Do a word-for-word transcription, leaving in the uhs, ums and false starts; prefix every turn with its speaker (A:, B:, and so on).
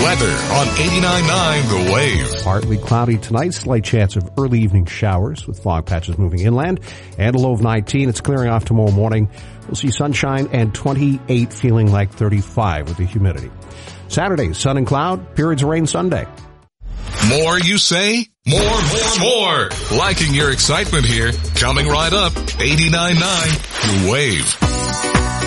A: Weather on eighty-nine point nine The Wave.
B: Partly cloudy tonight, slight chance of early evening showers with fog patches moving inland, and a low of nineteen. It's clearing off tomorrow morning. We'll see sunshine and twenty-eight, feeling like thirty-five with the humidity. Saturday, sun and cloud, periods of rain Sunday.
A: More you say? More, more, more. Liking your excitement here. Coming right up. eighty-nine point nine The Wave.